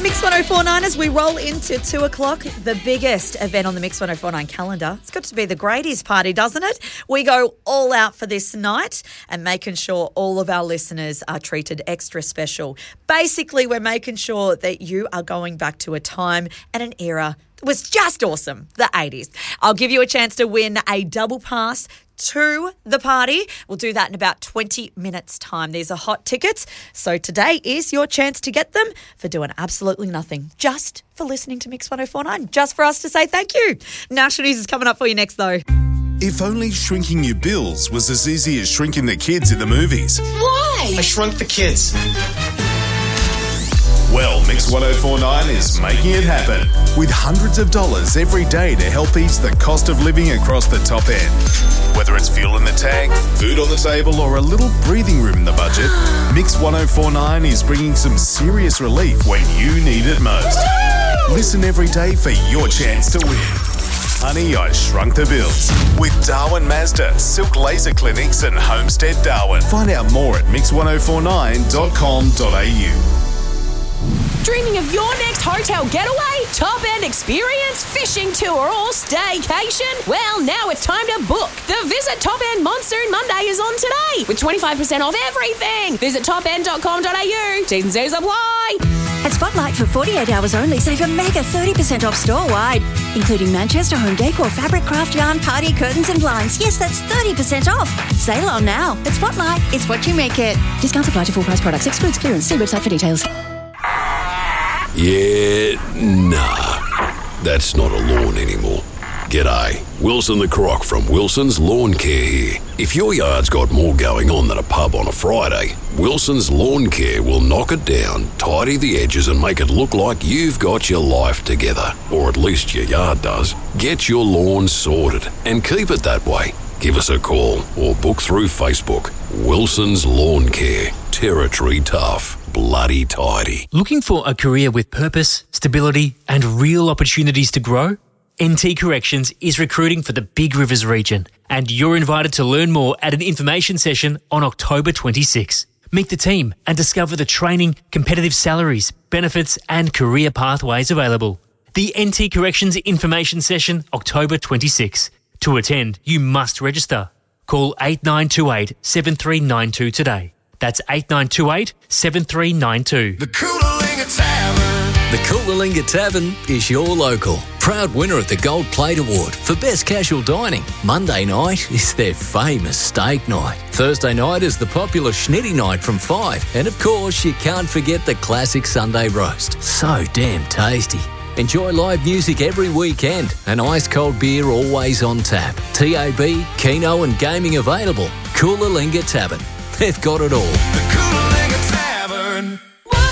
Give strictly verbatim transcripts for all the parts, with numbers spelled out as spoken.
Mix one oh four nine as we roll into two o'clock, the biggest event on the Mix one oh four nine calendar. It's got to be the Grady's party, doesn't it? We go all out for this night and making sure all of our listeners are treated extra special. Basically, we're making sure that you are going back to a time and an era that was just awesome, the eighties. I'll give you a chance to win a double pass to the party. We'll do that in about twenty minutes time. These are hot tickets. So today is your chance to get them for doing absolutely nothing, just for listening to Mix one oh four nine, just for us to say thank you. National News is coming up for you next though. If only shrinking your bills was as easy as shrinking the kids in the movies. Why? I shrunk the kids. Well, Mix one oh four nine is making it happen with hundreds of dollars every day to help ease the cost of living across the top end. Whether it's fuel in the tank, food on the table, or a little breathing room in the budget, Mix one oh four nine is bringing some serious relief when you need it most. Listen every day for your chance to win. Honey, I Shrunk the Bills with Darwin Mazda, Silk Laser Clinics and Homestead Darwin. Find out more at mix one oh four nine dot com dot a u. Dreaming of your next hotel getaway, top-end experience, fishing tour or staycation? Well, now it's time to book. The Visit Top End Monsoon Monday is on today with twenty-five percent off everything. Visit top end dot com dot a u. T's and C's apply. At Spotlight for forty-eight hours only, save a mega thirty percent off store-wide, including Manchester home decor, fabric, craft yarn, party curtains and blinds. Yes, that's thirty percent off. Sale on now. At Spotlight, it's what you make it. Discounts apply to full price products. Excludes clearance. See website for details. Yeah, nah. That's not a lawn anymore. G'day, Wilson the Croc from Wilson's Lawn Care here. If your yard's got more going on than a pub on a Friday, Wilson's Lawn Care will knock it down, tidy the edges and make it look like you've got your life together. Or at least your yard does. Get your lawn sorted and keep it that way. Give us a call or book through Facebook. Wilson's Lawn Care. Territory tough. Bloody tidy. Looking for a career with purpose, stability and real opportunities to grow? N T Corrections is recruiting for the Big Rivers region and you're invited to learn more at an information session on October twenty-sixth. Meet the team and discover the training, competitive salaries, benefits and career pathways available. The N T Corrections information session, October twenty-sixth. To attend, you must register. Call eight nine two eight, seven three nine two today. That's eight nine two eight, seven three nine two. The Coolalingga Tavern. The Coolalingga Tavern is your local. Proud winner of the Gold Plate Award for Best Casual Dining. Monday night is their famous steak night. Thursday night is the popular Schnitty night from five. And of course, you can't forget the classic Sunday roast. So damn tasty. Enjoy live music every weekend and ice-cold beer always on tap. T A B, Keno and gaming available. Coolalingga Tavern. They've got it all. The Coolalingga Tavern.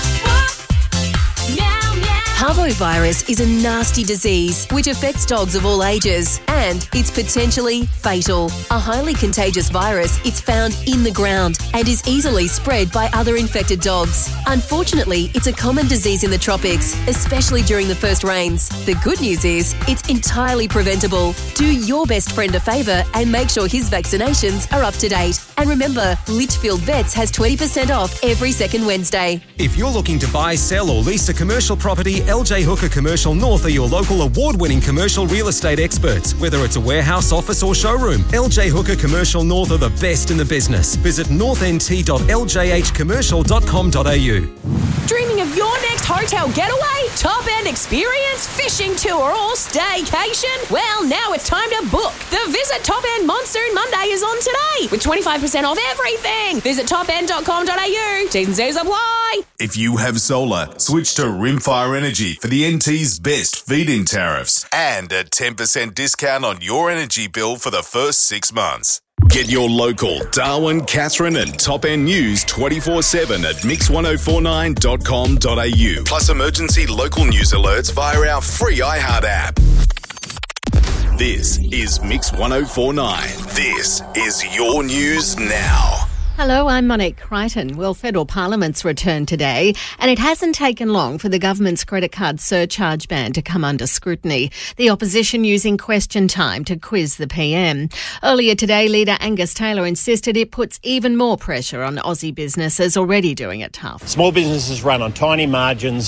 Parvovirus is a nasty disease which affects dogs of all ages and it's potentially fatal. A highly contagious virus, it's found in the ground and is easily spread by other infected dogs. Unfortunately, it's a common disease in the tropics, especially during the first rains. The good news is it's entirely preventable. Do your best friend a favour and make sure his vaccinations are up to date. And remember, Litchfield Vets has twenty percent off every second Wednesday. If you're looking to buy, sell or lease a commercial property, L J Hooker Commercial North are your local award-winning commercial real estate experts. Whether it's a warehouse, office or showroom, L J Hooker Commercial North are the best in the business. Visit north n t dot l j h commercial dot com dot a u. Dreaming of your next hotel getaway, top-end experience, fishing tour or staycation? Well, now it's time to book. The Visit Top End Monsoon Monday is on today with twenty-five percent off everything. Visit top end dot com dot a u. T's and C's apply. If you have solar, switch to Rimfire Energy for the N T's best feed-in tariffs and a ten percent discount on your energy bill for the first six months. Get your local Darwin, Catherine and Top End News twenty-four seven at mix one oh four nine dot com dot a u. Plus emergency local news alerts via our free iHeart app. This is Mix one oh four nine. This is your news now. Hello, I'm Monique Crichton. Well, federal parliament's returned today, and it hasn't taken long for the government's credit card surcharge ban to come under scrutiny. The opposition using question time to quiz the P M. Earlier today, Leader Angus Taylor insisted it puts even more pressure on Aussie businesses already doing it tough. Small businesses run on tiny margins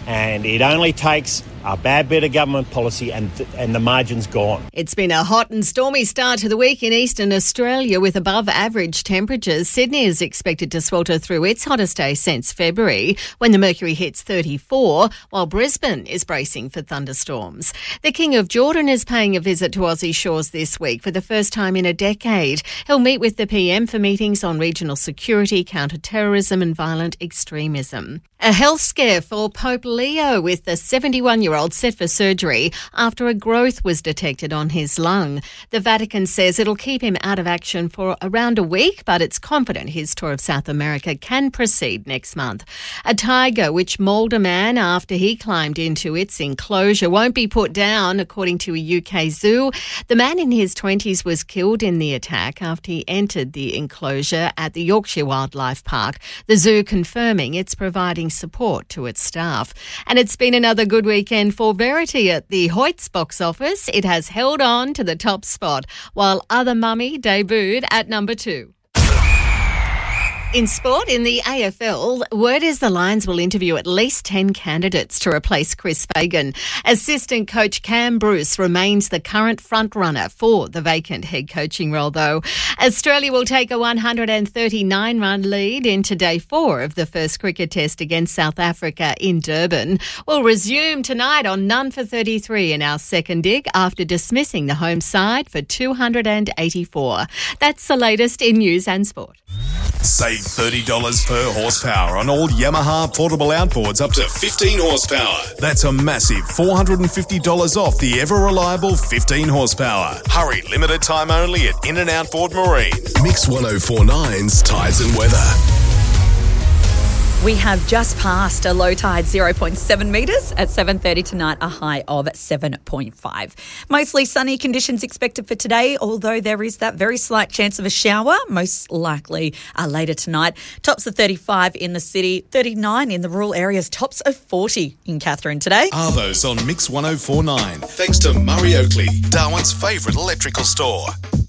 and it only takes a bad bit of government policy and th- and the margin's gone. It's been a hot and stormy start to the week in eastern Australia with above average temperatures. Sydney is expected to swelter through its hottest day since February when the mercury hits thirty-four, while Brisbane is bracing for thunderstorms. The King of Jordan is paying a visit to Aussie shores this week for the first time in a decade. He'll meet with the P M for meetings on regional security, counter-terrorism and violent extremism. A health scare for Pope Leo, with the seventy-one-year-old set for surgery after a growth was detected on his lung. The Vatican says it'll keep him out of action for around a week, but it's confident his tour of South America can proceed next month. A tiger which mauled a man after he climbed into its enclosure won't be put down, according to a U K zoo. The man in his twenties was killed in the attack after he entered the enclosure at the Yorkshire Wildlife Park. The zoo confirming it's providing support to its staff. And it's been another good weekend for Verity at the Hoyts box office. It has held on to the top spot, while Other Mummy debuted at number two. In sport, in the A F L, word is the Lions will interview at least ten candidates to replace Chris Fagan. Assistant coach Cam Bruce remains the current front-runner for the vacant head coaching role, though. Australia will take a one hundred thirty-nine run lead into day four of the first cricket test against South Africa in Durban. We'll resume tonight on None for thirty-three in our second dig after dismissing the home side for two hundred eighty-four. That's the latest in news and sport. Save thirty dollars per horsepower on all Yamaha portable outboards up to fifteen horsepower. That's a massive four hundred fifty dollars off the ever-reliable fifteen horsepower. Hurry, limited time only at In and Outboard Marine. Mix ten forty-nine's Tides and Weather. We have just passed a low tide zero point seven metres at seven thirty tonight, a high of seven point five. Mostly sunny conditions expected for today, although there is that very slight chance of a shower, most likely uh, later tonight. Tops of thirty-five in the city, thirty-nine in the rural areas, tops of forty in Katherine today. Arvo's on Mix ten forty-nine. Thanks to Murray Oakley, Darwin's favourite electrical store.